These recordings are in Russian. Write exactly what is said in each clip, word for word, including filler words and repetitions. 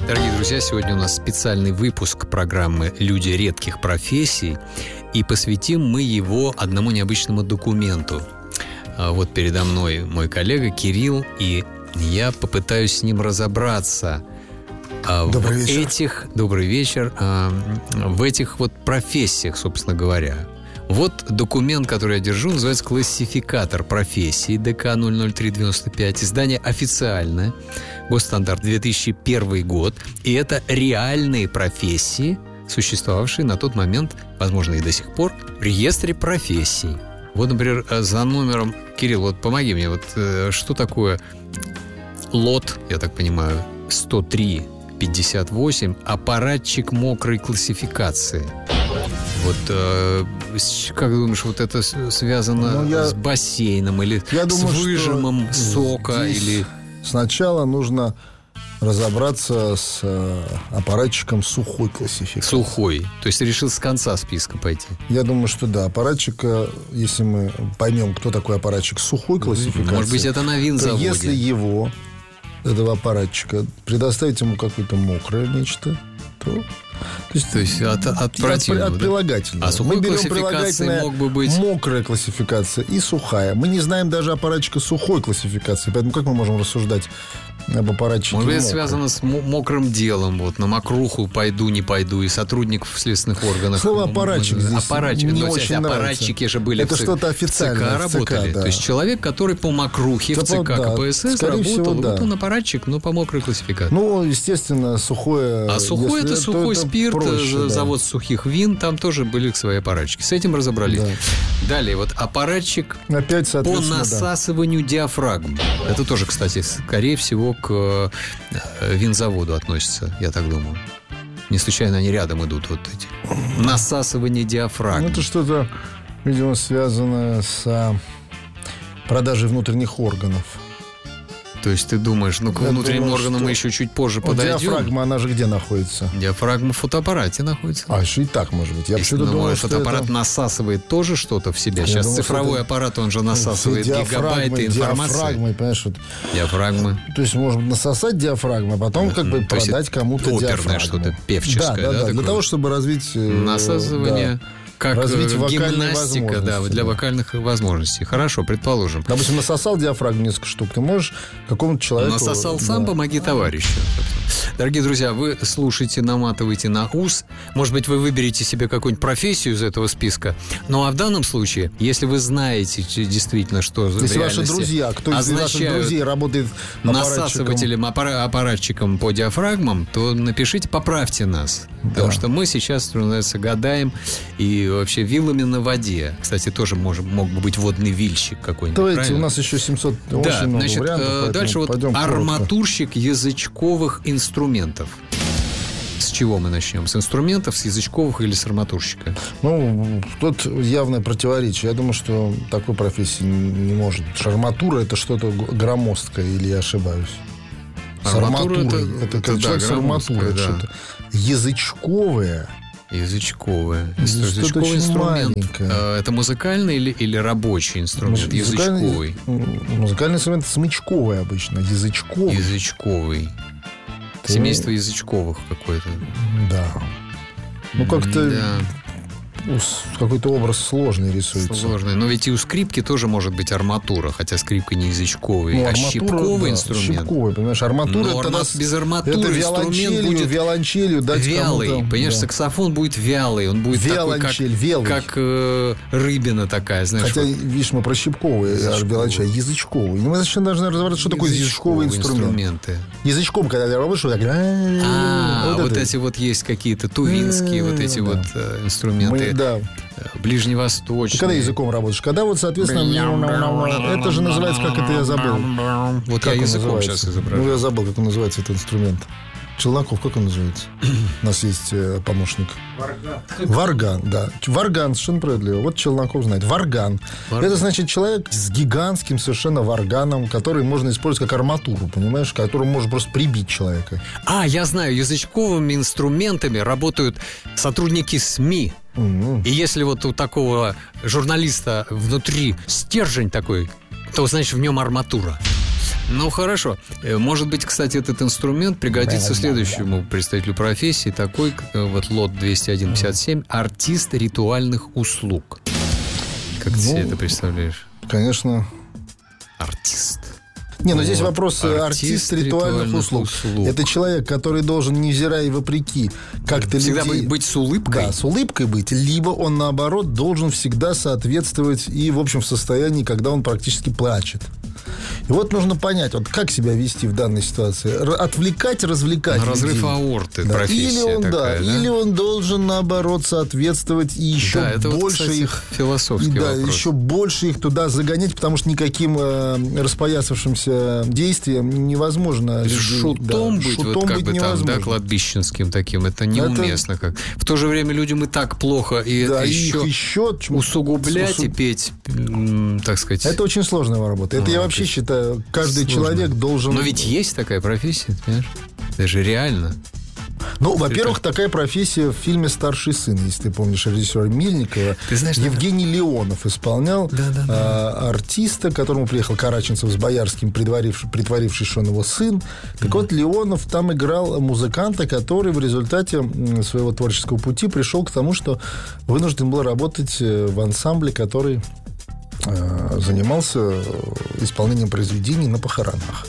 Дорогие друзья, сегодня у нас специальный выпуск программы «Люди редких профессий», и посвятим мы его одному необычному документу. Вот передо мной мой коллега Кирилл, и я попытаюсь с ним разобраться Добрый в вечер. этих, добрый вечер, в этих вот профессиях, собственно говоря. Вот документ, который я держу, называется «Классификатор профессий» ДК ноль ноль три девяносто пять. Издание официальное, госстандарт две тысячи первый год. И это реальные профессии, существовавшие на тот момент, возможно, и до сих пор, в реестре профессий. Вот, например, за номером... Кирилл, вот помоги мне, вот что такое лот, я так понимаю, сто три пятьдесят восемь, аппаратчик мокрой классификации. Вот э, как думаешь, вот это связано ну, я, с бассейном или я с думаю, выжимом сока? Или... Сначала нужно разобраться с э, аппаратчиком сухой классификации. Сухой. То есть решил с конца списка пойти? Я думаю, что да. Аппаратчик, если мы поймем, кто такой аппаратчик сухой классификации, может быть, это на винзаводе. То если его, этого аппаратчика, предоставить ему какое-то мокрое нечто, то... То есть, то есть от, от противного, от, от прилагательного. А сухой мы берем классификации мог бы быть... мокрая классификация и сухая. Мы не знаем даже аппаратчика сухой классификации, поэтому как мы можем рассуждать об аппаратчике? Может быть, это связано с мокрым делом. Вот на мокруху пойду, не пойду. И сотрудников следственных органов. Слово аппаратчик здесь аппаратчик. не Но очень аппаратчики нравится. же были это в ЦК, что-то официальное в ЦК работали. ЦК, да. То есть человек, который по мокрухе в ЦК да, КПСС работал, всего, да. вот он аппаратчик, но по мокрой классификации. Ну, естественно, сухое... А сухой — это сухой это спирт, проще, да. завод сухих вин, там тоже были свои аппаратчики. С этим разобрались. Да. Далее, вот аппаратчик Опять, по насасыванию да. диафрагм. Это тоже, кстати, скорее всего, к винзаводу относится, я так думаю. Не случайно они рядом идут, вот эти. Насасывание диафрагм. Ну, это что-то, видимо, связано с продажей внутренних органов. То есть ты думаешь, ну к я внутренним думаю, органам мы еще чуть позже подойдем. Диафрагма, она же где находится? Диафрагма в фотоаппарате находится. А, еще и так, может быть. Я Если, ну, думал, фотоаппарат это... насасывает тоже что-то в себя. Я Сейчас думал, цифровой это... аппарат, он же насасывает гигабайты информации. Диафрагмы, понимаешь? Вот... Диафрагмы. То есть можно насосать диафрагму, а потом как бы То продать кому-то диафрагму. Оперное что-то, певческое. Да, да, да. да Для того, чтобы развить... Насасывание... Да. Как развить гимнастика, да, для да. вокальных возможностей. Хорошо, предположим. Допустим, насосал диафрагму несколько штук, ты можешь какому-то человеку... Насосал сам, да. помоги товарищу. Дорогие друзья, вы слушаете, наматываете на ус. Может быть, вы выберете себе какую-нибудь профессию из этого списка. Ну, а в данном случае, если вы знаете действительно, что в если реальности ваши друзья, кто из ваших друзей работает насасывателем, аппаратчиком по диафрагмам, то напишите, поправьте нас. Да. Потому что мы сейчас, что называется, гадаем и вообще вилами на воде. Кстати, тоже может, мог бы быть водный вильщик какой-нибудь. Давайте, правильно? у нас еще семьсот да, очень много значит, вариантов. Дальше вот арматурщик язычковых инструментов. С чего мы начнем? С инструментов, с язычковых или с арматурщика? Ну, тут явное противоречие. Я думаю, что такой профессии не может быть. Арматура — это что-то громоздкое, или я ошибаюсь? С арматура арматурой. Это, это, это, это да, с арматурой. да. Что-то язычковое. Язычковое. Язычковый инструмент. Маленькое. Это музыкальный или, или рабочий инструмент? Музыкальный, язычковый. Музыкальный инструмент смычковый обычно. Язычковый. Язычковый. Ты... Семейство язычковых какое-то. Да. Ну, как-то... Да. Какой-то образ сложный рисуется. Сложный. Но ведь и у скрипки тоже может быть арматура, хотя скрипка не язычковый, ну, а арматура, щипковый да, инструмент. Щипковый, понимаешь, арматура Но тогда... без арматуры это инструмент будет виолончелью дать вялый. Кому-то. Понимаешь, да. саксофон будет вялый, он будет Виолончель, такой, как, как э, рыбина такая, знаешь. Хотя, вот. видишь, мы про щипковый, а виолончель, язычковый. Мы зачем должны разобраться, что такое язычковый инструмент. Инструменты. Язычком, когда ты работаешь, вот так... А, вот эти вот есть какие-то тувинские вот эти вот инструменты. Да. Ближневосточный. Ты когда языком работаешь? Когда вот, соответственно, это же называется, как это я забыл. Вот как я языком называется? сейчас изображаю. Ну, я забыл, как он называется, этот инструмент. Челноков, как он называется? У нас есть э, помощник. Варган. Варган, да. Варган, совершенно правильно. Вот Челноков знает. Варган. Варган. Это значит человек с гигантским совершенно варганом, который можно использовать как арматуру, понимаешь? Которым можно просто прибить человека. А, я знаю, язычковыми инструментами работают сотрудники СМИ. Mm-hmm. И если вот у такого журналиста внутри стержень такой, то, значит, в нем арматура. Ну, хорошо. Может быть, кстати, этот инструмент пригодится следующему представителю профессии, такой вот лот двести один пятьдесят семь, артист ритуальных услуг. Как ты Ну, себе это представляешь? Конечно. Артист. Не, ну здесь Вот. вопрос артист, Артист ритуальных, ритуальных услуг. услуг. Это человек, который должен, невзирая и вопреки, как-то Всегда людей... быть, быть с улыбкой. Да, с улыбкой быть. Либо он, наоборот, должен всегда соответствовать и, в общем, в состоянии, когда он практически плачет. И вот нужно понять, вот как себя вести в данной ситуации. Р- отвлекать, развлекать На разрыв людей. аорты, Да. профессия Или он, такая, да, да? или он должен, наоборот, соответствовать и еще Да, это вот, больше кстати, их... философский И, да, вопрос. еще больше их туда загонять, потому что никаким э, распоясавшимся действием невозможно. людей, Шутом да, быть, шутом вот как быть бы там, невозможно. да, кладбищенским таким, это неуместно как. В то же время людям и так плохо, и Да, это и еще их еще усугублять усу- и петь, м, так сказать. Это очень сложная работа. Это Ну, я это вообще считаю, каждый сложно. человек должен... Но ведь есть такая профессия, ты понимаешь? Это же реально. Ну, во-первых, такая профессия в фильме «Старший сын», если ты помнишь, режиссера Мильникова. Ты знаешь, Евгений Леонов исполнял Да, да, да. а, артиста, к которому приехал Караченцев с Боярским, притворивший, притворивший, что он его сын. Так mm-hmm. вот, Леонов там играл музыканта, который в результате м, своего творческого пути пришел к тому, что вынужден был работать в ансамбле, который э, занимался исполнением произведений на похоронах.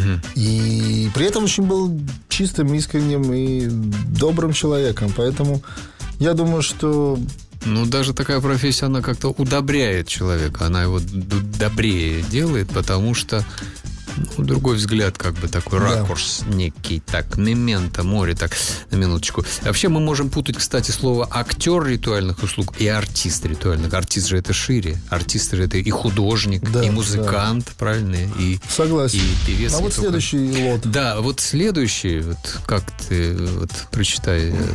И при этом очень был чистым, искренним и добрым человеком. Поэтому я думаю, что... Ну, даже такая профессия, она как-то удобряет человека. Она его д- добрее делает, потому что ну, другой взгляд, как бы такой Да. ракурс некий. Так, мементо, море, так, на минуточку. Вообще мы можем путать, кстати, слово актер ритуальных услуг и артист ритуальных. Артист же это шире. Артист же это и художник, Да, и музыкант, да. правильно? И, Согласен. и певец. А и вот только... следующий лот. Да, вот следующий, вот как ты, вот прочитай этот...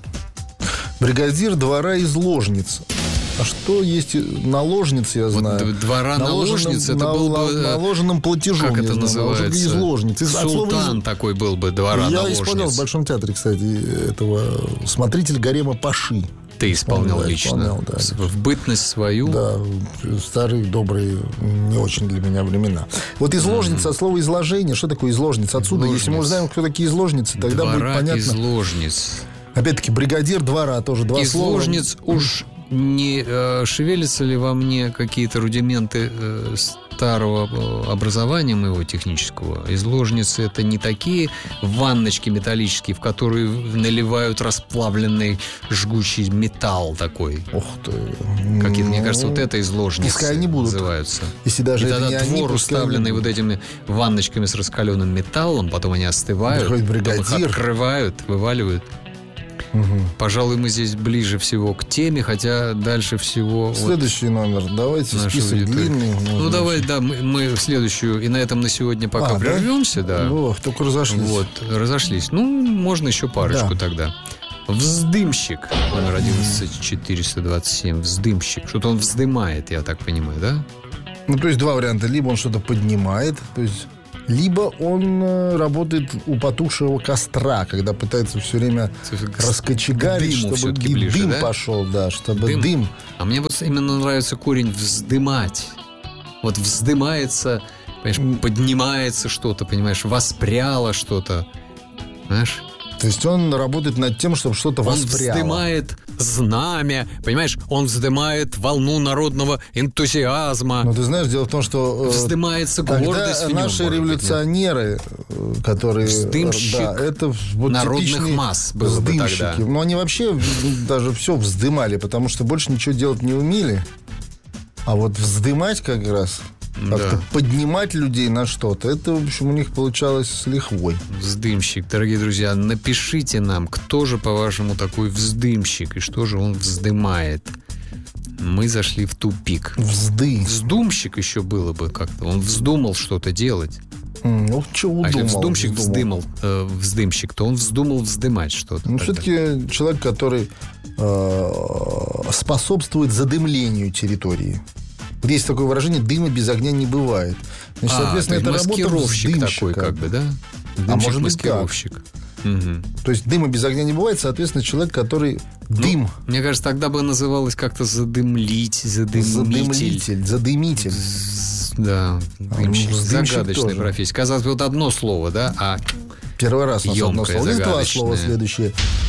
Бригадир двора из Ложницы. А что есть наложница, я знаю. Вот двора наложницы, это был бы... Наложенным платежом, Как я это знаю, называется? из ложницы. Из- от слова Султан из- такой был бы, двора Я наложниц. исполнял в Большом театре, кстати, этого смотритель гарема Паши. Ты исполнял Да, лично? исполнял, да. В бытность свою? Да, старые, добрые, не очень для меня времена. Вот изложница, от слова изложение. Что такое изложница? Отсюда, если мы Изложниц. узнаем, кто такие изложницы, тогда будет Двора понятно. изложниц. Опять-таки, бригадир двора, тоже два слова. Изложниц уж не э, шевелятся ли во мне какие-то рудименты э, старого э, образования моего технического? Изложницы — это не такие ванночки металлические, в которые наливают расплавленный жгучий металл такой. Ух ты. Какие-то, мне Ну, кажется, вот это изложницы пускай они будут. называются. Если даже И это тогда не они, двор, пускай они уставленный будут. вот этими ванночками с раскаленным металлом, потом они остывают, Приходит потом их бригадир. открывают, вываливают. Мгм. Пожалуй, мы здесь ближе всего к теме, хотя дальше всего... вот Следующий номер. Давайте, наша список аудитория. длинный. Ну, Можно давай, еще. да, мы, мы в следующую, и на этом на сегодня пока А, да? прервемся, да. Ох, только разошлись. Вот, разошлись. Ну, можно еще парочку Да. тогда. Вздымщик, номер одиннадцать четыреста двадцать семь. Вздымщик. Что-то он вздымает, я так понимаю, да? Ну, то есть два варианта. Либо он что-то поднимает, то есть... Либо он э, работает у потухшего костра, когда пытается все время раскочегарить, К дыму чтобы всё-таки и ближе, дым да? пошел, да, чтобы Дым. дым. А мне вот именно нравится корень вздымать. Вот вздымается, понимаешь, поднимается что-то, понимаешь, воспряло что-то. Знаешь? То есть он работает над тем, чтобы что-то Он воспряло. вздымает знамя, понимаешь, он вздымает волну народного энтузиазма. Но ты знаешь, дело в том, что... э, Вздымается гордость в Тогда нем, наши может быть, нет? революционеры, э, которые... Вздымщик да, это вот народных типичные масс было бы вздымщики. тогда. Но они вообще даже все вздымали, потому что больше ничего делать не умели. А вот вздымать как раз, как-то Да. поднимать людей на что-то, это, в общем, у них получалось с лихвой. Вздымщик. Дорогие друзья, напишите нам, кто же, по-вашему, такой вздымщик и что же он вздымает. Мы зашли в тупик. Взды. Вздумщик еще было бы как-то. Он вздумал что-то делать. М, Ну, что А удумал. если вздумщик вздумал. вздымал, э, вздымщик, то он вздумал вздымать что-то. Ну, тогда. все-таки человек, который э, способствует задымлению территории. Вот есть такое выражение: дыма без огня не бывает. Значит, А, соответственно, то это есть работа маскировщик вздымщика. такой, как бы, да? А может быть, Вздымщик-маскировщик. Мгм. То есть дыма без огня не бывает, соответственно, человек, который дым, Ну, мне кажется, тогда бы называлось как-то задымлить, задымитель. задымлитель, задымитель. З- да. Дымщик. Вздымщик Загадочная тоже. профессия. Казалось бы, вот одно слово, да, а Первый раз у нас одно ёмкое, слово. Есть два загадочное. слова следующие.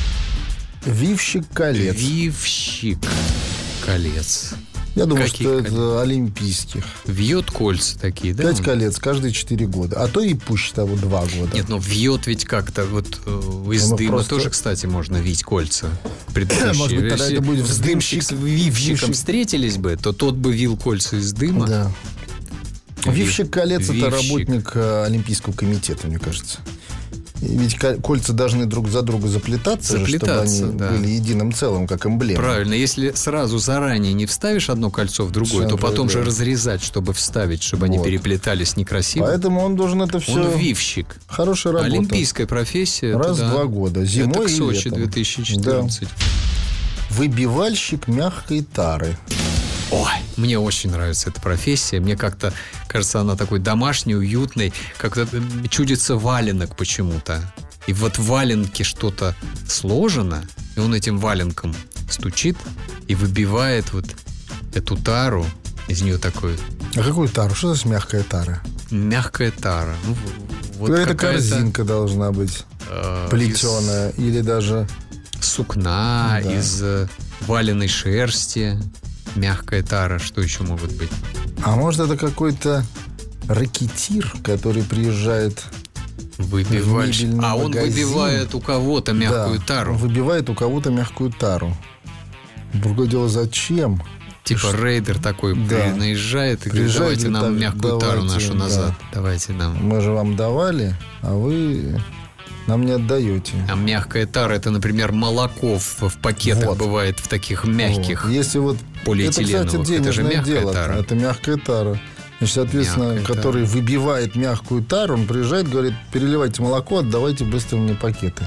Вивщик колец. вивщик колец. Я думаю, Каких что колец? это олимпийских. Вьет кольца такие, да? Пять он? колец каждые четыре года. А то и пуще того два года. Нет, но вьет ведь как-то вот э, из Ну, дыма просто- тоже, кстати, можно вить кольца. Предыдущие. Может быть, тогда Если это будет вздымщик с вивщиком вивщик. встретились бы, то тот бы вил кольца из дыма. Да. Ви- Вивщик колец это вивщик. работник э, Олимпийского комитета, мне кажется. И ведь ко- кольца должны друг за друга заплетаться, же, чтобы Заплетаться, они да. были единым целым, как эмблема. Правильно, если сразу заранее не вставишь одно кольцо в другое, Всё, то потом да, же да. разрезать, чтобы вставить, чтобы они Вот. переплетались некрасиво. Поэтому он должен это все... Он вивщик. Хорошая работа. Олимпийская профессия. это Раз в да. два года. Зимой Это к и Сочи летом. две тысячи четырнадцать. Выбивальщик мягкой тары. Ой, мне очень нравится эта профессия. Мне как-то кажется, она такой домашней, уютной. Как-то чудится валенок почему-то. И вот в валенке что-то сложено, и он этим валенком стучит и выбивает вот эту тару. Из нее такой А какую тару? Что за мягкая тара? мягкая тара. Ну, вот Это какая-то, корзинка должна быть э, плетеная. Или даже... из сукна, Да. из э, валеной шерсти. Мягкая тара. Что еще могут быть? А может, это какой-то рэкетир, который приезжает... Выбивальщик. мебельный А он магазин. выбивает у кого-то мягкую Да, тару. он выбивает у кого-то мягкую тару. Другое дело, зачем? Типа рейдер такой Да. при- наезжает и говорит, Приезжает, давайте говорит, нам так, мягкую тару давайте, нашу да. назад. Давайте нам. Мы же вам давали, а вы нам не отдаете. А мягкая тара, это, например, молоко в, в пакетах Вот. бывает в таких мягких. Вот. Если вот... полиэтиленовых. Это, кстати, Это же денежное мягкая дело. тара. Это мягкая тара. Значит, соответственно, Мягкая который выбивает мягкую тару, он приезжает, говорит, переливайте молоко, отдавайте быстро мне пакеты.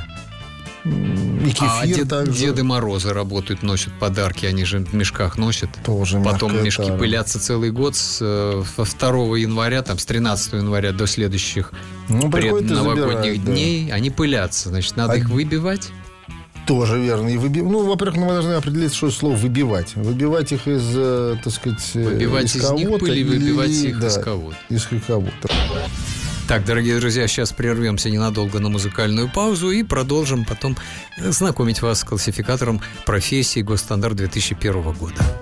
М, И А кефир дед- также. Деды Морозы работают, носят подарки, они же в мешках носят. Тоже Потом мягкая мешки тара. пылятся целый год с э, со второго января, там, с тринадцатого января до следующих Ну, приходит и предновогодних забирает, да. дней. Они пылятся, значит, надо А- их выбивать. Тоже верно. И выби... Ну, во-первых, мы должны определить, что слово «выбивать». Выбивать их из, э, так сказать, э, Выбивать из, них кого-то пыль и или- выбивать их да, из кого-то. из кого-то. Так, дорогие друзья, сейчас прервемся ненадолго на музыкальную паузу и продолжим потом знакомить вас с классификатором профессий Госстандарт две тысячи первого года.